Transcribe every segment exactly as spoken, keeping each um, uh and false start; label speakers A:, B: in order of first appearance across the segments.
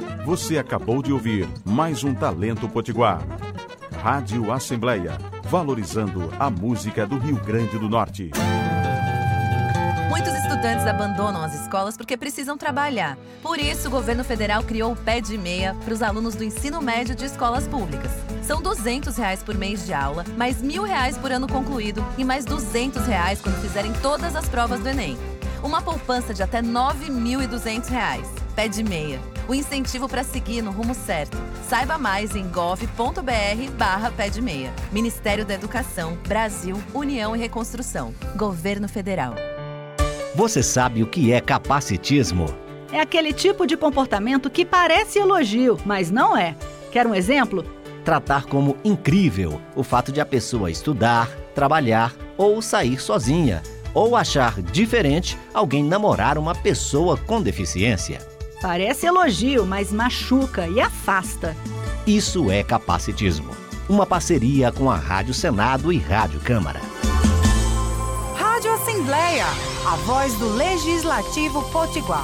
A: Você acabou de ouvir mais um Talento Potiguar. Rádio Assembleia, valorizando a música do Rio Grande do Norte.
B: Muitos estudantes abandonam as escolas porque precisam trabalhar. Por isso, o governo federal criou o Pé de Meia para os alunos do ensino médio de escolas públicas. São duzentos reais por mês de aula, mais mil reais por ano concluído e mais duzentos reais quando fizerem todas as provas do Enem. Uma poupança de até nove mil e duzentos reais. Pé de Meia. O incentivo para seguir no rumo certo. Saiba mais em gov ponto br barra pé de meia. Ministério da Educação, Brasil, União e Reconstrução. Governo Federal.
C: Você sabe o que é capacitismo?
D: É aquele tipo de comportamento que parece elogio, mas não é. Quer um exemplo?
C: Tratar como incrível o fato de a pessoa estudar, trabalhar ou sair sozinha, ou achar diferente alguém namorar uma pessoa com deficiência.
D: Parece elogio, mas machuca e afasta.
C: Isso é capacitismo. Uma parceria com a Rádio Senado e Rádio Câmara.
E: Rádio Assembleia, a voz do Legislativo Potiguar.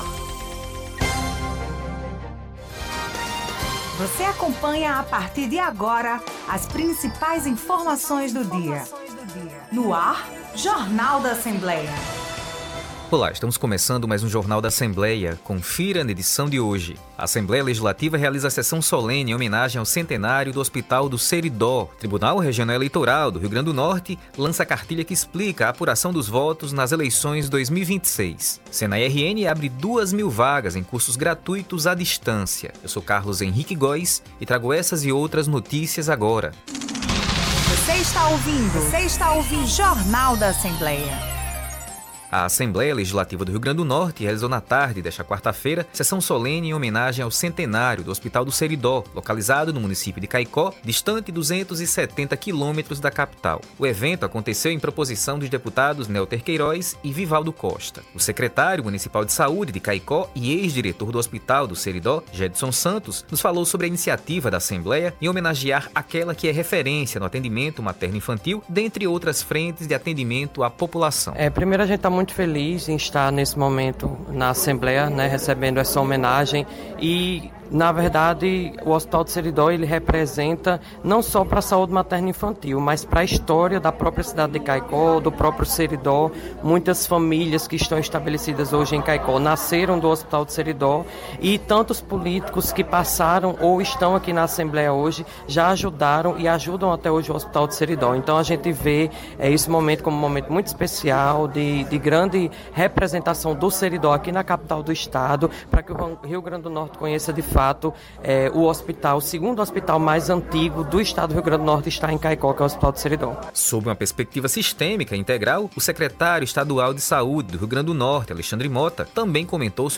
E: Você acompanha a partir de agora as principais informações do dia. No ar, Jornal da Assembleia.
F: Olá, estamos começando mais um Jornal da Assembleia. Confira na edição de hoje. A Assembleia Legislativa realiza a sessão solene em homenagem ao centenário do Hospital do Seridó. Tribunal Regional Eleitoral do Rio Grande do Norte lança a cartilha que explica a apuração dos votos nas eleições dois mil e vinte e seis. Sena R N abre duas mil vagas em cursos gratuitos à distância. Eu sou Carlos Henrique Góes e trago essas e outras notícias agora.
E: Você está ouvindo, você está ouvindo Jornal da Assembleia.
F: A Assembleia Legislativa do Rio Grande do Norte realizou na tarde desta quarta-feira sessão solene em homenagem ao centenário do Hospital do Seridó, localizado no município de Caicó, distante duzentos e setenta quilômetros da capital. O evento aconteceu em proposição dos deputados Nelter Queiroz e Vivaldo Costa. O secretário municipal de saúde de Caicó e ex-diretor do Hospital do Seridó, Gedson Santos, nos falou sobre a iniciativa da Assembleia em homenagear aquela que é referência no atendimento materno-infantil, dentre outras frentes de atendimento à população.
G: É, primeiro a gente está muito feliz em estar nesse momento na Assembleia, né, recebendo essa homenagem e, na verdade, o Hospital do Seridó ele representa não só para a saúde materno-infantil, mas para a história da própria cidade de Caicó, do próprio Seridó. Muitas famílias que estão estabelecidas hoje em Caicó nasceram do Hospital do Seridó e tantos políticos que passaram ou estão aqui na Assembleia hoje já ajudaram e ajudam até hoje o Hospital do Seridó. Então a gente vê é, esse momento como um momento muito especial, de, de grande representação do Seridó aqui na capital do estado, para que o Rio Grande do Norte conheça de fato é, o hospital, o segundo hospital mais antigo do estado do Rio Grande do Norte está em Caicó, que é o Hospital do Seridó.
F: Sob uma perspectiva sistêmica e integral, o secretário estadual de saúde do Rio Grande do Norte, Alexandre Mota, também comentou sobre